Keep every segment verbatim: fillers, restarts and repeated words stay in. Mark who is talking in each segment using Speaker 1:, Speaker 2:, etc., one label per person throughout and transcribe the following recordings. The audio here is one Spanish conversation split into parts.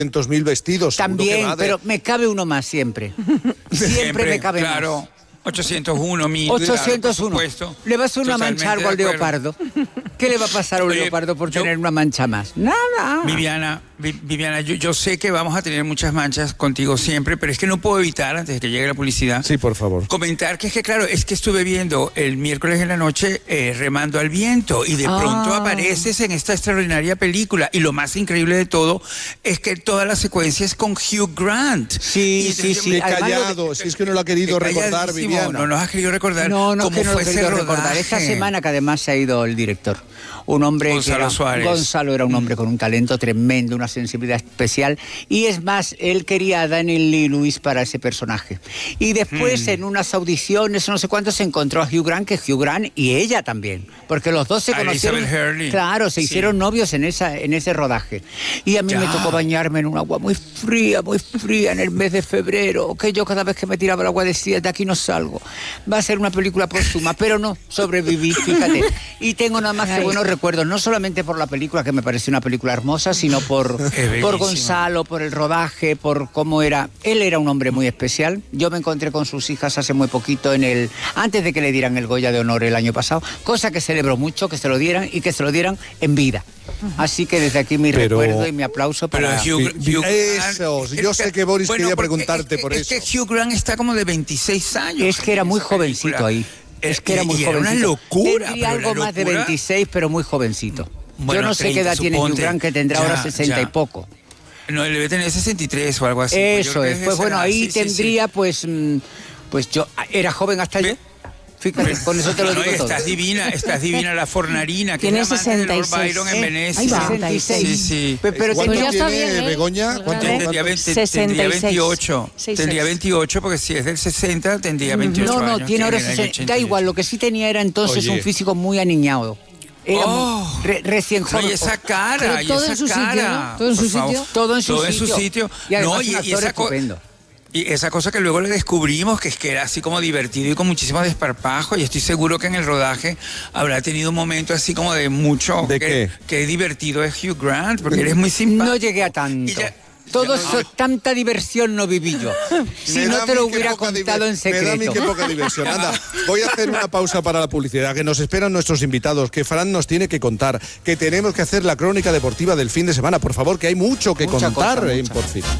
Speaker 1: ochocientos mil vestidos.
Speaker 2: También,
Speaker 1: de...
Speaker 2: pero me cabe uno más siempre. Siempre, siempre me cabe
Speaker 3: claro.
Speaker 2: más.
Speaker 3: ochocientos uno mil.
Speaker 2: ochocientos uno.
Speaker 3: Claro,
Speaker 2: ¿Le va a hacer una mancha algo al leopardo? ¿Qué le va a pasar a un
Speaker 3: Oye,
Speaker 2: leopardo por
Speaker 3: yo,
Speaker 2: tener una mancha más? Nada.
Speaker 3: Viviana, Viviana, yo, yo sé que vamos a tener muchas manchas contigo siempre, pero es que no puedo evitar, antes de que llegue la publicidad,
Speaker 1: sí, por favor,
Speaker 3: comentar que es que, claro, es que estuve viendo el miércoles en la noche eh, Remando al Viento, y de
Speaker 2: ah.
Speaker 3: pronto apareces en esta extraordinaria película, y lo más increíble de todo es que toda la secuencia es con Hugh Grant.
Speaker 2: Sí,
Speaker 3: y
Speaker 2: sí, sí.
Speaker 1: Qué callado, de, si es que no lo ha querido recordar, Viviana.
Speaker 3: No nos has querido recordar
Speaker 2: no, no,
Speaker 3: cómo
Speaker 2: que no
Speaker 3: fue
Speaker 2: lo he
Speaker 3: ese
Speaker 2: querido
Speaker 3: rodaje.
Speaker 2: recordar. Esta semana que además se ha ido el director. Un hombre
Speaker 3: Gonzalo
Speaker 2: que era,
Speaker 3: Suárez.
Speaker 2: Gonzalo era un hombre con un talento tremendo, una sensibilidad especial, y es más, él quería a Daniel Day-Lewis para ese personaje. Y después, mm. en unas audiciones, no sé cuánto, se encontró a Hugh Grant, que Hugh Grant y ella también, porque los dos se
Speaker 3: a
Speaker 2: conocieron.
Speaker 3: Elizabeth
Speaker 2: claro, se
Speaker 3: sí.
Speaker 2: hicieron novios en esa en ese rodaje. Y a mí ya. me tocó bañarme en un agua muy fría, muy fría en el mes de febrero, que yo cada vez que me tiraba el agua decía, de aquí no salgo. Va a ser una película póstuma, pero no, sobreviví, fíjate. Y tengo nada más que buenos recuerdos, no solamente por la película, que me pareció una película hermosa, sino por, por Gonzalo, por el rodaje, por cómo era. Él era un hombre muy especial. Yo me encontré con sus hijas hace muy poquito, en el antes de que le dieran el Goya de Honor el año pasado, cosa que celebró mucho, que se lo dieran y que se lo dieran en vida. Así que desde aquí mi pero, recuerdo y mi aplauso para...
Speaker 3: Hugh, Hugh
Speaker 1: eso, yo sé que Boris bueno, quería preguntarte
Speaker 3: es,
Speaker 1: por
Speaker 3: es
Speaker 1: eso.
Speaker 3: Es que Hugh Grant está como de veintiséis años.
Speaker 2: Es que era muy jovencito película. ahí. Es que era muy
Speaker 3: y
Speaker 2: jovencito.
Speaker 3: Era una locura.
Speaker 2: Tendría algo
Speaker 3: locura.
Speaker 2: más de veintiséis, pero muy jovencito.
Speaker 3: Bueno,
Speaker 2: yo no sé
Speaker 3: treinta,
Speaker 2: qué edad
Speaker 3: suponte.
Speaker 2: tiene Hugh Grant, que tendrá
Speaker 3: ya,
Speaker 2: ahora sesenta
Speaker 3: ya.
Speaker 2: y poco.
Speaker 3: No, debe tener sesenta y tres o algo así.
Speaker 2: Eso es. Pues bueno, ahí
Speaker 3: sí,
Speaker 2: tendría,
Speaker 3: sí, sí.
Speaker 2: pues, pues yo, ¿era joven hasta yo? Fíjate, con eso te lo digo
Speaker 3: no,
Speaker 2: todo.
Speaker 3: Estás divina, estás divina la Fornarina, que
Speaker 4: tiene
Speaker 3: es la amante de Lord
Speaker 4: sesenta y seis.
Speaker 3: Byron en
Speaker 2: eh,
Speaker 3: Venecia.
Speaker 2: sesenta y seis.
Speaker 3: Sí, sí.
Speaker 2: Pero, pero
Speaker 1: ¿Cuánto
Speaker 2: tenía,
Speaker 1: tiene
Speaker 4: bien, ¿eh?
Speaker 1: Begoña? ¿Cuánto?
Speaker 3: Tendría, veinte, tendría veintiocho. Tendría veintiocho, porque si es del sesenta, tendría veintiocho
Speaker 2: no, no,
Speaker 3: años.
Speaker 2: No, tiene ahora sesenta. Da igual, lo que sí tenía era entonces Oye. un físico muy aniñado. Era
Speaker 3: oh,
Speaker 2: re, recién joven.
Speaker 3: Y esa cara, y
Speaker 4: todo
Speaker 3: esa
Speaker 4: en su
Speaker 3: cara.
Speaker 4: Sitio, ¿no? Todo en su
Speaker 3: favor.
Speaker 4: sitio.
Speaker 2: Todo en su
Speaker 3: todo
Speaker 2: sitio.
Speaker 3: En su sitio.
Speaker 2: Y además
Speaker 3: no, y,
Speaker 2: un actor
Speaker 3: y esa
Speaker 2: estupendo.
Speaker 3: Y esa cosa que luego le descubrimos, que es que era así como divertido y con muchísimo desparpajo, y estoy seguro que en el rodaje habrá tenido un momento así como de mucho...
Speaker 1: ¿De
Speaker 3: que,
Speaker 1: qué?
Speaker 3: Que divertido es Hugh Grant, porque eres muy simpático.
Speaker 2: No llegué a tanto. Ya, Todo eso, no, tanta diversión no viví yo. Si no te lo hubiera contado en secreto.
Speaker 1: Me da a mí que poca diversión. Anda, voy a hacer una pausa para la publicidad, que nos esperan nuestros invitados, que Fran nos tiene que contar, que tenemos que hacer la crónica deportiva del fin de semana. Por favor, que hay mucho que mucha contar cosa, en Por Fin.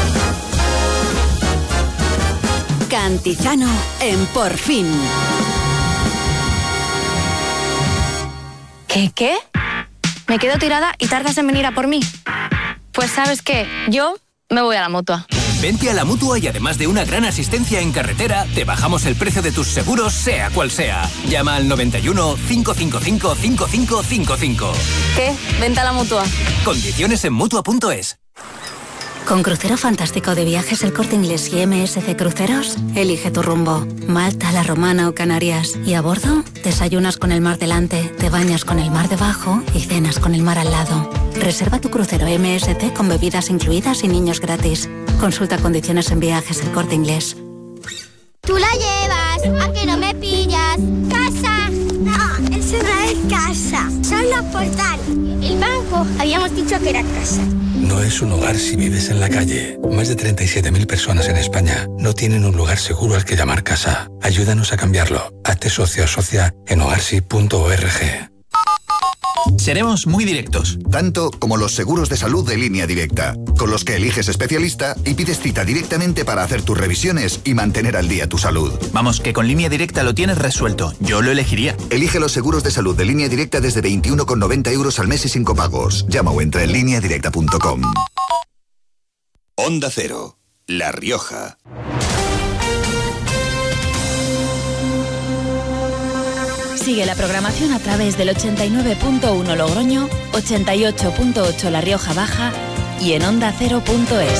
Speaker 5: Cantizano en Por Fin.
Speaker 6: ¿Qué, qué? ¿Me quedo tirada y tardas en venir a por mí? Pues ¿sabes qué? Yo me voy a la Mutua.
Speaker 7: Vente a la Mutua y además de una gran asistencia en carretera, te bajamos el precio de tus seguros, sea cual sea. Llama al noventa y uno, cinco cinco cinco, cinco cinco cinco cinco.
Speaker 6: ¿Qué? Vente a la Mutua.
Speaker 7: Condiciones en Mutua punto es.
Speaker 8: Con Crucero Fantástico de Viajes El Corte Inglés y M S C Cruceros, elige tu rumbo. Malta, La Romana o Canarias. Y a bordo, desayunas con el mar delante, te bañas con el mar debajo y cenas con el mar al lado. Reserva tu crucero M S C con bebidas incluidas y niños gratis. Consulta condiciones en Viajes El Corte Inglés.
Speaker 9: Tú la llevas, ¿a que no me pillas? ¡Casa! No, eso no es casa, son los portales. El banco, habíamos dicho que era casa.
Speaker 10: No es un hogar si vives en la calle. Más de treinta y siete mil personas en España no tienen un lugar seguro al que llamar casa. Ayúdanos a cambiarlo. Hazte socio o socia en hogarsi punto org.
Speaker 11: Seremos muy directos.
Speaker 12: Tanto como los seguros de salud de Línea Directa, con los que eliges especialista y pides cita directamente para hacer tus revisiones y mantener al día tu salud.
Speaker 11: Vamos, que con Línea Directa lo tienes resuelto. Yo lo elegiría.
Speaker 12: Elige los seguros de salud de Línea Directa desde veintiuno con noventa euros al mes y sin copagos. Llama o entra en línea directa punto com.
Speaker 13: Onda Cero, La Rioja.
Speaker 14: Sigue la programación a través del ochenta y nueve punto uno Logroño, ochenta y ocho punto ocho La Rioja Baja y en onda cero punto es.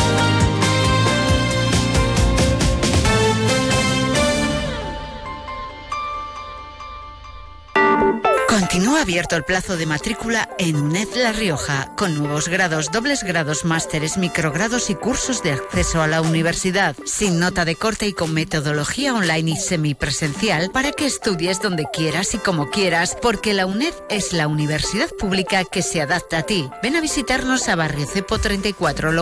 Speaker 5: Continúa abierto el plazo de matrícula en UNED La Rioja, con nuevos grados, dobles grados, másteres, microgrados y cursos de acceso a la universidad, sin nota de corte y con metodología online y semipresencial para que estudies donde quieras y como quieras, porque la UNED es la universidad pública que se adapta a ti. Ven a visitarnos a Barrio Cepo treinta y cuatro,